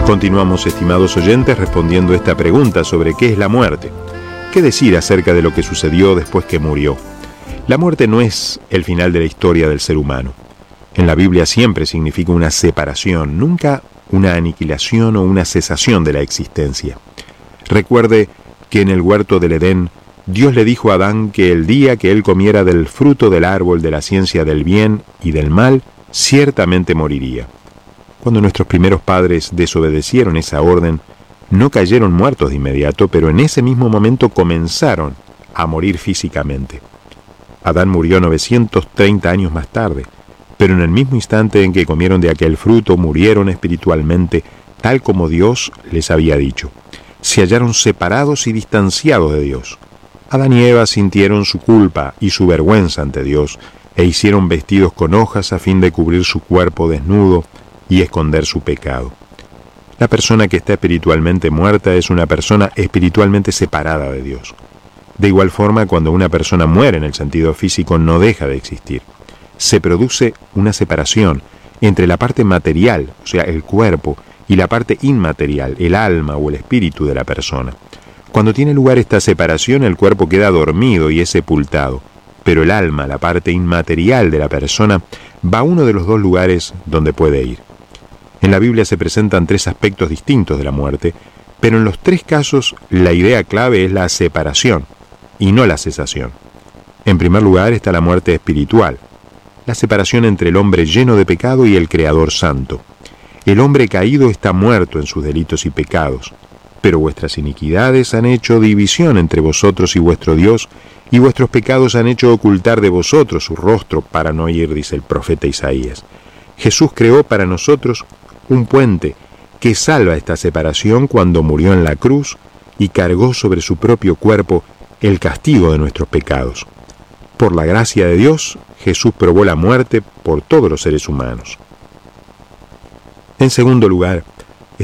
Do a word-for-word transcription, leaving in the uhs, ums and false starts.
Continuamos, estimados oyentes, respondiendo esta pregunta sobre qué es la muerte. ¿Qué decir acerca de lo que sucedió después que murió? La muerte no es el final de la historia del ser humano. En la Biblia siempre significa una separación, nunca una aniquilación o una cesación de la existencia. Recuerde que en el huerto del Edén, Dios le dijo a Adán que el día que él comiera del fruto del árbol de la ciencia del bien y del mal, ciertamente moriría. Cuando nuestros primeros padres desobedecieron esa orden, no cayeron muertos de inmediato, pero en ese mismo momento comenzaron a morir físicamente. Adán murió novecientos treinta años más tarde, pero en el mismo instante en que comieron de aquel fruto, murieron espiritualmente, tal como Dios les había dicho. Se hallaron separados y distanciados de Dios. Adán y Eva sintieron su culpa y su vergüenza ante Dios, e hicieron vestidos con hojas a fin de cubrir su cuerpo desnudo y esconder su pecado. La persona que está espiritualmente muerta es una persona espiritualmente separada de Dios. De igual forma, cuando una persona muere en el sentido físico, no deja de existir. Se produce una separación entre la parte material, o sea, el cuerpo, y la parte inmaterial, el alma o el espíritu de la persona. Cuando tiene lugar esta separación, el cuerpo queda dormido y es sepultado, pero el alma, la parte inmaterial de la persona, va a uno de los dos lugares donde puede ir. En la Biblia se presentan tres aspectos distintos de la muerte, pero en los tres casos la idea clave es la separación y no la cesación. En primer lugar está la muerte espiritual, la separación entre el hombre lleno de pecado y el Creador Santo. El hombre caído está muerto en sus delitos y pecados, pero vuestras iniquidades han hecho división entre vosotros y vuestro Dios, y vuestros pecados han hecho ocultar de vosotros su rostro para no oír, dice el profeta Isaías. Jesús creó para nosotros un puente que salva esta separación cuando murió en la cruz y cargó sobre su propio cuerpo el castigo de nuestros pecados. Por la gracia de Dios, Jesús probó la muerte por todos los seres humanos. En segundo lugar,